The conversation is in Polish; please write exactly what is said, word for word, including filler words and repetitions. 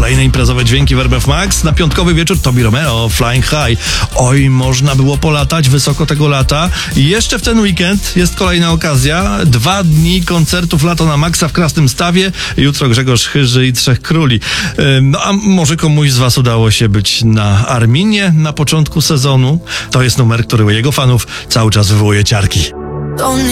Kolejne imprezowe dźwięki w R M F Max. Na piątkowy wieczór Tobi Romeo, Flying High. Oj, można było polatać wysoko tego lata. I jeszcze w ten weekend jest kolejna okazja. Dwa dni koncertów Lato na Maxa w Krasnym Stawie. Jutro Grzegorz Chyży i Trzech Króli. No a może komuś z was udało się być na Arminie na początku sezonu? To jest numer, który u jego fanów cały czas wywołuje ciarki.